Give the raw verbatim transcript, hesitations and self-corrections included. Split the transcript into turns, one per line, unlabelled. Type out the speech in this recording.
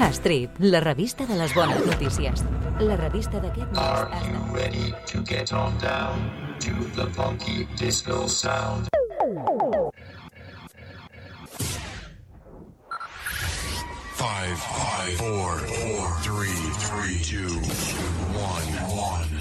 Strip, la revista de les bones notícies. La revista d'aquest mes...
Are you ready to get on down to the funky disco sound?
Five, five, four, four, three, three, two, one, one.